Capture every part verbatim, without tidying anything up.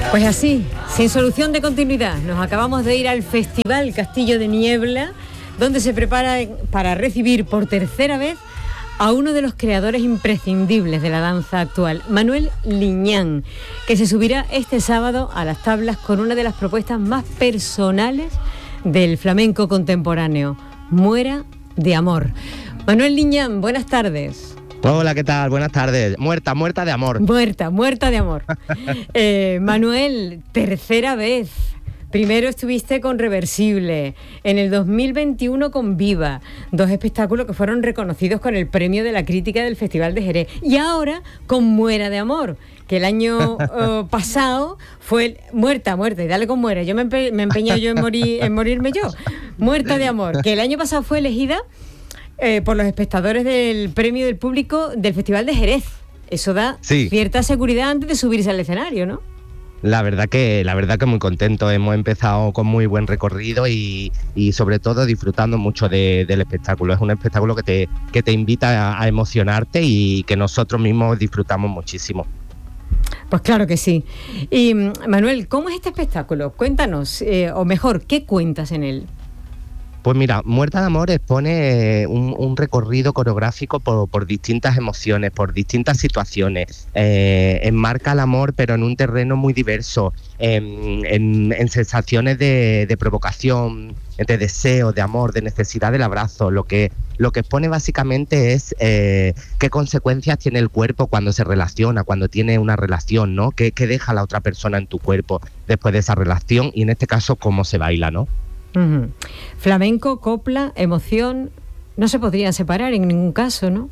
Pues así, sin solución de continuidad, nos acabamos de ir al Festival Castillo de Niebla, donde se prepara para recibir por tercera vez a uno de los creadores imprescindibles de la danza actual, Manuel Liñán, que se subirá este sábado a las tablas con una de las propuestas más personales del flamenco contemporáneo, Muera de Amor. Manuel Liñán, buenas tardes. Hola, ¿qué tal? Buenas tardes. Muerta, muerta de amor. Muerta, muerta de amor. eh, Manuel, tercera vez. Primero estuviste con Reversible, en el dos mil veintiuno con Viva, dos espectáculos que fueron reconocidos con el premio de la crítica del Festival de Jerez, y ahora con Muera de Amor, que el año uh, pasado fue el, Muerta, muerta, y dale con Muera, yo me, empe, me empeñé yo en, morir, en morirme yo, Muerta de Amor, que el año pasado fue elegida eh, por los espectadores del premio del público del Festival de Jerez. Eso da sí. cierta seguridad antes de subirse al escenario, ¿no? La verdad que la verdad que muy contento. Hemos empezado con muy buen recorrido y, y sobre todo disfrutando mucho de, del espectáculo. Es un espectáculo que te, que te invita a, a emocionarte y que nosotros mismos disfrutamos muchísimo. Pues claro que sí. Y Manuel, ¿cómo es este espectáculo? Cuéntanos, eh, o mejor, ¿qué cuentas en él? Pues mira, Muerta de Amor expone un, un recorrido coreográfico por, por distintas emociones, por distintas situaciones. Eh, enmarca el amor, pero en un terreno muy diverso, en, en, en sensaciones de, de provocación, de deseo, de amor, de necesidad del abrazo. Lo que, lo que expone básicamente es eh, qué consecuencias tiene el cuerpo cuando se relaciona, cuando tiene una relación, ¿no? ¿Qué, qué deja la otra persona en tu cuerpo después de esa relación? Y en este caso, cómo se baila, ¿no? Uh-huh. Flamenco, copla, emoción, no se podrían separar en ningún caso, ¿no?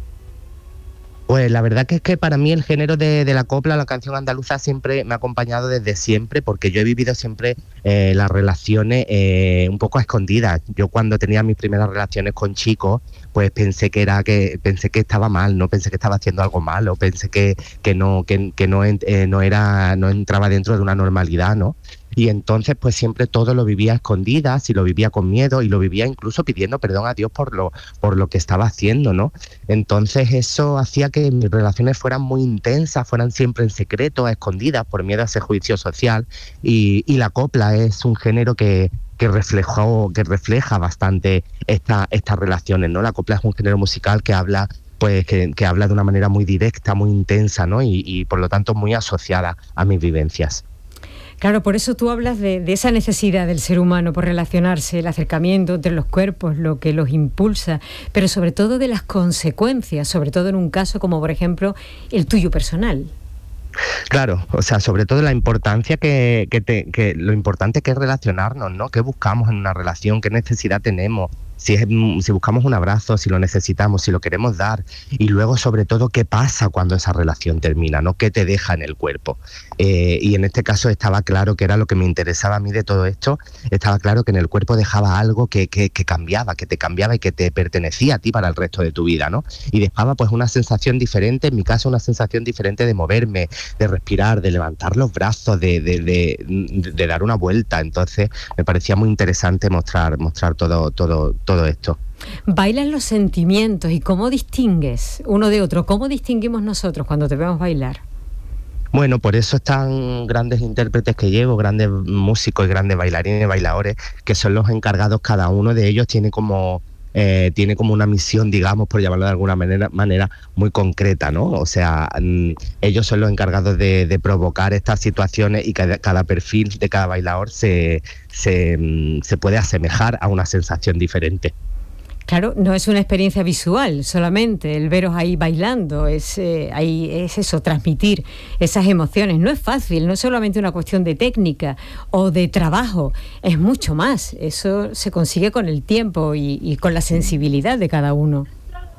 Pues la verdad que es que para mí el género de, de la copla, la canción andaluza, siempre me ha acompañado desde siempre, porque yo he vivido siempre eh, las relaciones eh, un poco a escondidas. Yo cuando tenía mis primeras relaciones con chicos, pues pensé que era que pensé que estaba mal, no pensé que estaba haciendo algo malo, pensé que que no que, que no eh, no era no entraba dentro de una normalidad, ¿no? Y entonces pues siempre todo lo vivía a escondidas y lo vivía con miedo y lo vivía incluso pidiendo perdón a Dios por lo por lo que estaba haciendo, ¿no? Entonces eso hacía que mis relaciones fueran muy intensas, fueran siempre en secreto, a escondidas, por miedo a ese juicio social. Y, y la copla es un género que que reflejó, que refleja bastante esta, estas relaciones, ¿no? La copla es un género musical que habla pues que, que habla de una manera muy directa, muy intensa, ¿no? Y, y por lo tanto muy asociada a mis vivencias. Claro, por eso tú hablas de, de esa necesidad del ser humano por relacionarse, el acercamiento entre los cuerpos, lo que los impulsa, pero sobre todo de las consecuencias, sobre todo en un caso como por ejemplo el tuyo personal. Claro, o sea, sobre todo la importancia que, que, te, que lo importante que es relacionarnos, ¿no? ¿Qué buscamos en una relación? ¿Qué necesidad tenemos? Si, es, si buscamos un abrazo, si lo necesitamos, si lo queremos dar, y luego sobre todo qué pasa cuando esa relación termina, ¿no? ¿Qué te deja en el cuerpo? Eh, y en este caso estaba claro que era lo que me interesaba a mí de todo esto, estaba claro que en el cuerpo dejaba algo que, que, que cambiaba, que te cambiaba y que te pertenecía a ti para el resto de tu vida, ¿no? Y dejaba pues una sensación diferente, en mi caso una sensación diferente de moverme, de respirar, de levantar los brazos, de, de, de, de, de dar una vuelta. Entonces me parecía muy interesante mostrar, mostrar todo, todo, todo esto. Bailan los sentimientos, ¿y cómo distingues uno de otro? ¿Cómo distinguimos nosotros cuando te vemos bailar? Bueno, por eso están grandes intérpretes que llevo, grandes músicos y grandes bailarines y bailadores, que son los encargados, cada uno de ellos tiene como eh, tiene como una misión, digamos, por llamarlo de alguna manera, manera muy concreta, ¿no? O sea, mm, ellos son los encargados de, de provocar estas situaciones y cada, cada perfil de cada bailador se, se, mm, se puede asemejar a una sensación diferente. Claro, no es una experiencia visual solamente, el veros ahí bailando, es, eh, ahí, es eso, transmitir esas emociones. No es fácil, no es solamente una cuestión de técnica o de trabajo, es mucho más. Eso se consigue con el tiempo y, y con la sensibilidad de cada uno.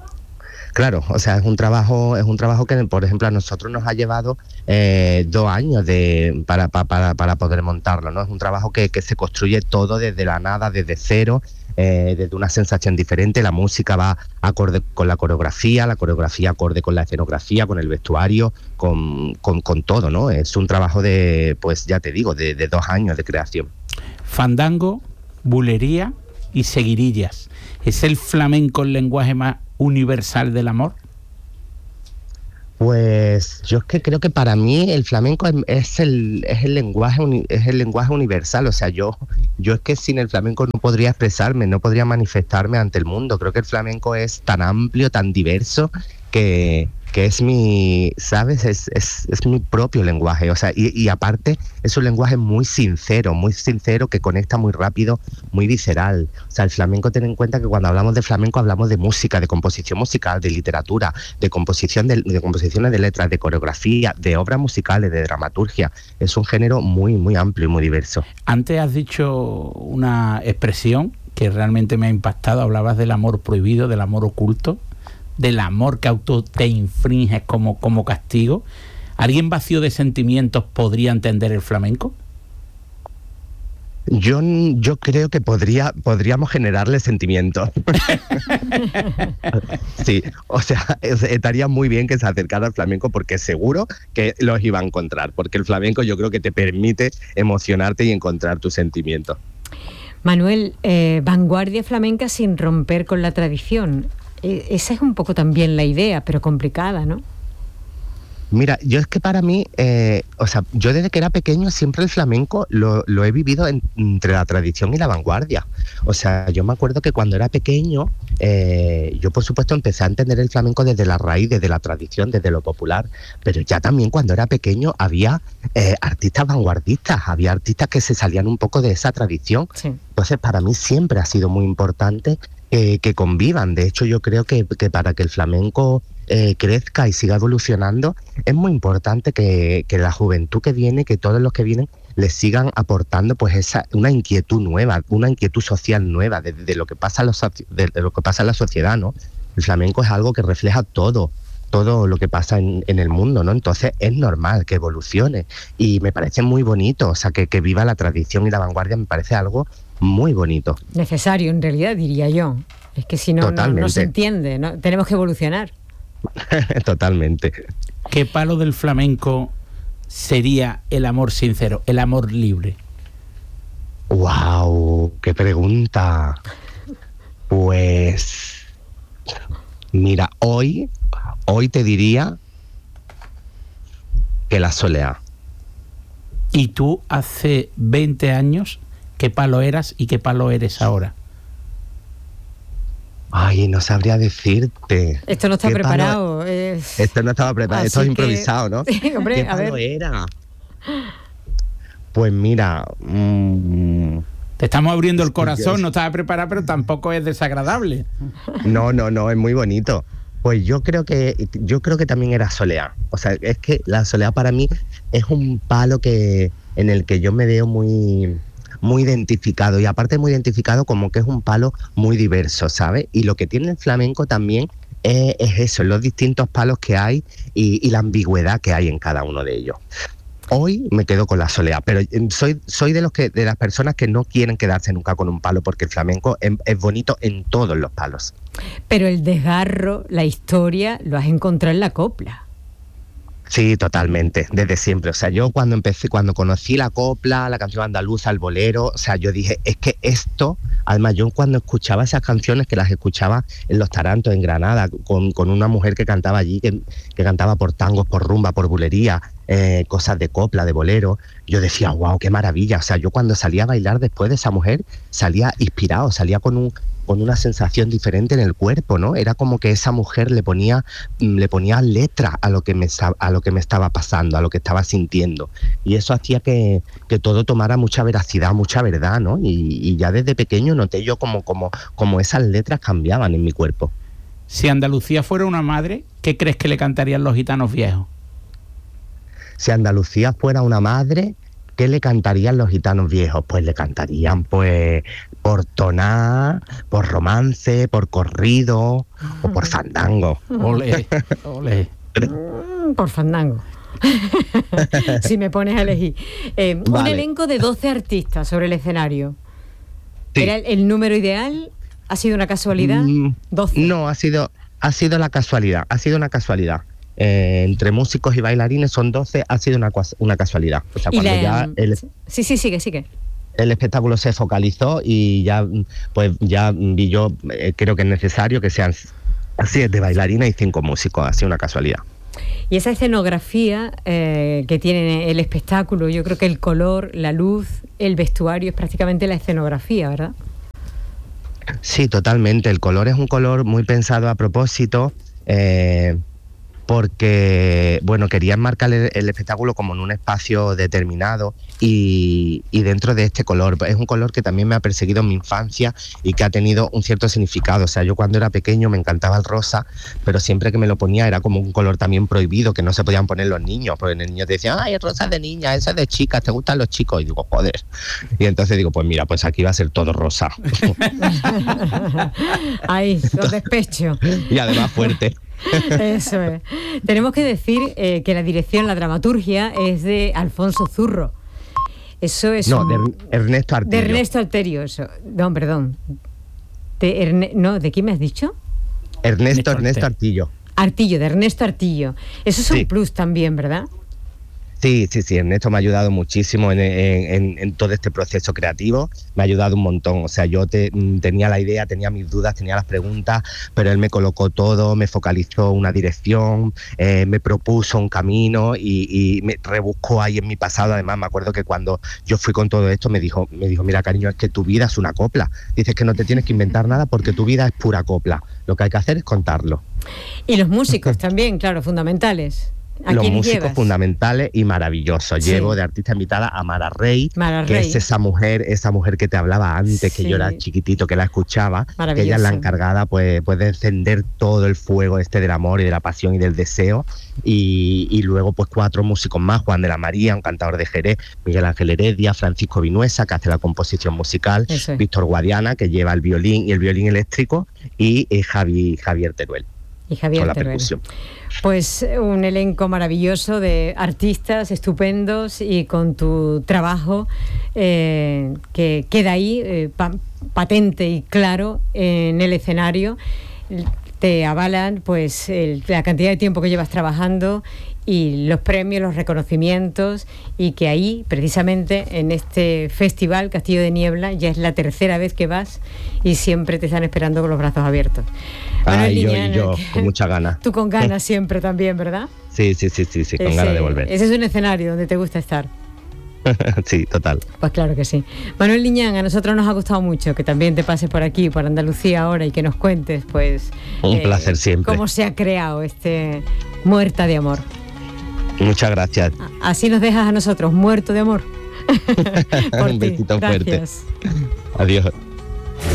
Claro, o sea, es un trabajo, es un trabajo que, por ejemplo, a nosotros nos ha llevado eh, dos años de para, para, para poder montarlo, ¿no? Es un trabajo que, que se construye todo desde la nada, desde cero. Eh, desde una sensación diferente, la música va acorde con la coreografía, la coreografía acorde con la escenografía, con el vestuario, con, con, con todo, ¿no? Es un trabajo de, pues ya te digo, de, de dos años de creación. Fandango, bulería y seguirillas. ¿Es el flamenco el lenguaje más universal del amor? Pues yo es que creo que para mí el flamenco es, es el es el lenguaje uni- es el lenguaje universal. O sea, yo yo es que sin el flamenco no podría expresarme, no podría manifestarme ante el mundo. Creo que el flamenco es tan amplio, tan diverso que que es mi, ¿sabes? Es, es, es mi propio lenguaje. O sea, y, y aparte es un lenguaje muy sincero, muy sincero, que conecta muy rápido, muy visceral. O sea, el flamenco, ten en cuenta que cuando hablamos de flamenco hablamos de música, de composición musical, de literatura, de composición de, de composiciones de letras, de coreografía, de obras musicales, de dramaturgia. Es un género muy, muy amplio y muy diverso. Antes has dicho una expresión que realmente me ha impactado. Hablabas del amor prohibido, del amor oculto, del amor que auto te infringes como, como castigo. ¿Alguien vacío de sentimientos podría entender el flamenco? Yo, yo creo que podría, podríamos generarle sentimientos. Sí, o sea, es- estaría muy bien que se acercara al flamenco, porque seguro que los iba a encontrar, porque el flamenco yo creo que te permite emocionarte y encontrar tus sentimientos. Manuel, eh, vanguardia flamenca sin romper con la tradición. Eh, esa es un poco también la idea, pero complicada, ¿no? Mira, yo es que para mí, eh, o sea, yo desde que era pequeño siempre el flamenco lo, lo he vivido en- entre la tradición y la vanguardia. O sea, yo me acuerdo que cuando era pequeño, eh, yo por supuesto empecé a entender el flamenco desde la raíz, desde la tradición, desde lo popular, pero ya también cuando era pequeño había eh, artistas vanguardistas, había artistas que se salían un poco de esa tradición. Sí. Entonces, para mí siempre ha sido muy importante eh, que convivan. De hecho, yo creo que, que para que el flamenco eh, crezca y siga evolucionando, es muy importante que, que la juventud que viene, que todos los que vienen, les sigan aportando pues esa una inquietud nueva, una inquietud social nueva de, de lo que pasa en los soci- de, de lo que pasa en la sociedad, ¿no? El flamenco es algo que refleja todo, todo lo que pasa en, en el mundo, ¿no? Entonces es normal que evolucione y me parece muy bonito. O sea, que, que viva la tradición y la vanguardia me parece algo muy bonito. Necesario, en realidad, diría yo. Es que si no, no, no Totalmente. se entiende, ¿no? Tenemos que evolucionar. Totalmente. ¿Qué palo del flamenco sería el amor sincero, el amor libre? ¡Wow! ¡Qué pregunta! Pues mira, hoy, hoy te diría que la soleá. ¿Y tú hace veinte años qué palo eras y qué palo eres ahora? Ay, no sabría decirte. Esto no está ¿Qué palo- preparado. es- Esto no estaba preparado, esto es Así que- improvisado, ¿no? Sí, hombre, ¿Qué a palo ver. era? Pues mira, mm, Te estamos abriendo el Es que corazón, yo- no estaba preparado, pero tampoco es desagradable. no, no, no, es muy bonito. Pues yo creo que yo creo que también era soleá. O sea, es que la soleá para mí es un palo que en el que yo me veo muy muy identificado, y aparte muy identificado como que es un palo muy diverso, ¿sabes? Y lo que tiene el flamenco también es, es eso, los distintos palos que hay y, y la ambigüedad que hay en cada uno de ellos. Hoy me quedo con la soleá, pero eh, soy soy de los que de las personas que no quieren quedarse nunca con un palo, porque el flamenco es, es bonito en todos los palos. Pero el desgarro, la historia, lo has encontrado en la copla. Sí, totalmente, desde siempre. O sea, yo cuando empecé, cuando conocí la copla, la canción andaluza, el bolero, o sea, yo dije, es que esto, además yo cuando escuchaba esas canciones, que las escuchaba en Los Tarantos, en Granada, con, con una mujer que cantaba allí, que, que cantaba por tangos, por rumba, por bulería, eh, cosas de copla, de bolero, yo decía, wow, qué maravilla. O sea, yo cuando salía a bailar después de esa mujer, salía inspirado, salía con un con una sensación diferente en el cuerpo, ¿no? Era como que esa mujer le ponía le ponía letra a lo que me esta- a lo que me estaba pasando, a lo que estaba sintiendo, y eso hacía que, que todo tomara mucha veracidad, mucha verdad, ¿no? Y, y ya desde pequeño noté yo como como como esas letras cambiaban en mi cuerpo. Si Andalucía fuera una madre, ¿qué crees que le cantarían los gitanos viejos? Si Andalucía fuera una madre, ¿qué le cantarían los gitanos viejos? Pues le cantarían, pues, por toná, por romance, por corrido o por fandango. Ole, ole. Mm, por fandango. Si me pones a elegir. Eh, Un Vale. elenco de doce artistas sobre el escenario. Sí. ¿Era el, el número ideal? ¿Ha sido una casualidad? Mm, doce. No, ha sido, ha sido la casualidad, ha sido una casualidad. Eh, entre músicos y bailarines son doce, ha sido una, cuas- una casualidad. O sea, Y cuando la- ya el, Sí, sí, sigue, sigue. el espectáculo se focalizó y ya, mm, pues ya vi yo, eh, creo que es necesario que sean siete bailarines y cinco músicos, ha sido una casualidad. Y esa escenografía eh, que tiene el espectáculo, yo creo que el color, la luz, el vestuario es prácticamente la escenografía, ¿verdad? Sí, totalmente. El color es un color muy pensado a propósito, eh, porque, bueno, quería enmarcar el, el espectáculo como en un espacio determinado y, y dentro de este color. Es un color que también me ha perseguido en mi infancia y que ha tenido un cierto significado. O sea, yo cuando era pequeño me encantaba el rosa, pero siempre que me lo ponía era como un color también prohibido, que no se podían poner los niños, porque los niños te decían, ay, el rosa es de niña, eso es de chicas, ¿te gustan los chicos? Y digo, joder. Y entonces digo, pues mira, pues aquí va a ser todo rosa. Ahí, con despecho. Y además fuerte. Eso es. Tenemos que decir eh, que la dirección, la dramaturgia es de Alfonso Zurro. Eso es No, un... de Ernesto Artillo. De Ernesto Artillo, eso. No, perdón. De Erne... No, ¿de quién me has dicho? Ernesto, Ernesto Artillo. Artillo, de Ernesto Artillo. Eso es un Sí. plus también, ¿verdad? Sí, sí, sí, Ernesto me ha ayudado muchísimo en, en, en todo este proceso creativo, me ha ayudado un montón, o sea, yo te, tenía la idea, tenía mis dudas, tenía las preguntas, pero él me colocó todo, me focalizó una dirección, eh, me propuso un camino y, y me rebuscó ahí en mi pasado. Además me acuerdo que cuando yo fui con todo esto me dijo, me dijo, mira cariño, es que tu vida es una copla, dices que no te tienes que inventar nada porque tu vida es pura copla, lo que hay que hacer es contarlo. Y los músicos también, claro, fundamentales. ¿A Los quiénes músicos llevas? fundamentales y maravillosos. Sí. Llevo de artista invitada a Mara Rey, Mara que Rey. es esa mujer, esa mujer que te hablaba antes, Sí. que yo era chiquitito, que la escuchaba, que ella es Maravillosa. la encargada pues, pues de encender todo el fuego este del amor y de la pasión y del deseo. Y, y luego pues cuatro músicos más, Juan de la María, un cantador de Jerez, Miguel Ángel Heredia, Francisco Vinuesa, que hace la composición musical, Eso es. Víctor Guadiana, que lleva el violín y el violín eléctrico, y eh, Javi, Javier Teruel, Y Javier con la Teruel. percusión. Pues un elenco maravilloso de artistas estupendos y con tu trabajo eh, que queda ahí eh, pa- patente y claro en el escenario. Te avalan pues el- la cantidad de tiempo que llevas trabajando y los premios, los reconocimientos, y que ahí precisamente en este festival Castillo de Niebla ya es la tercera vez que vas y siempre te están esperando con los brazos abiertos. Manuel Ay, yo, Liñán, y yo, con muchas ganas. Tú con ganas siempre también, ¿verdad? Sí, sí, sí, sí, sí, con Ese- ganas de volver. Ese es un escenario donde te gusta estar. Sí, total. Pues claro que sí. Manuel Liñán, a nosotros nos ha gustado mucho que también te pases por aquí, por Andalucía ahora, y que nos cuentes, pues... Un placer siempre. Cómo se ha creado este Muerta de Amor. Muchas gracias. Así nos dejas a nosotros, muerto de amor. Por Un ti. besito fuerte. Gracias. Adiós.